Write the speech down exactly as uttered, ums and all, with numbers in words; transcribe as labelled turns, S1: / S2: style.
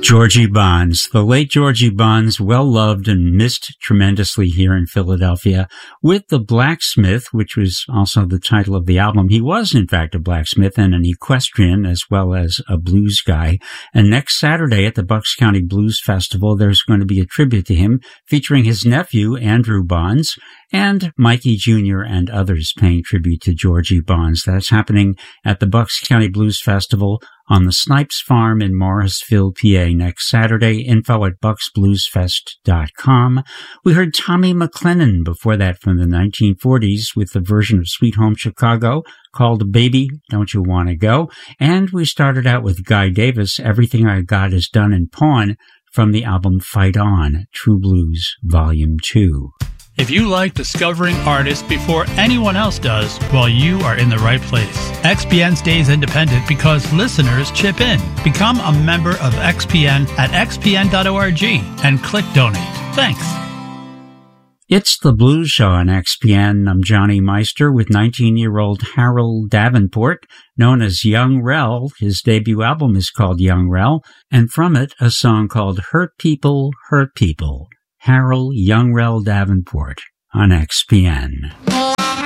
S1: Georgie Bonds, the late Georgie Bonds, well-loved and missed tremendously here in Philadelphia, with The Blacksmith, which was also the title of the album. He was, in fact, a blacksmith and an equestrian, as well as a blues guy. And next Saturday at the Bucks County Blues Festival, there's going to be a tribute to him, featuring his nephew, Andrew Bonds, and Mikey Junior and others paying tribute to Georgie Bonds. That's happening at the Bucks County Blues Festival on the Snipes Farm in Morrisville, P A next Saturday. Info at bucks blues fest dot com. We heard Tommy McLennan before that from the nineteen forties with the version of Sweet Home Chicago called Baby, Don't You Wanna Go? And we started out with Guy Davis, Everything I Got Is Done in Pawn, from the album Fight On, True Blues, Volume two.
S2: If you like discovering artists before anyone else does, well, you are in the right place. X P N stays independent because listeners chip in. Become a member of X P N at x p n dot org and click donate. Thanks.
S1: It's the Blues Show on X P N. I'm Johnny Meister with nineteen-year-old Harold Davenport, known as Young Rel. His debut album is called Young Rel, and from it, a song called Hurt People, Hurt People. Harold Young Rel Davenport on X P N.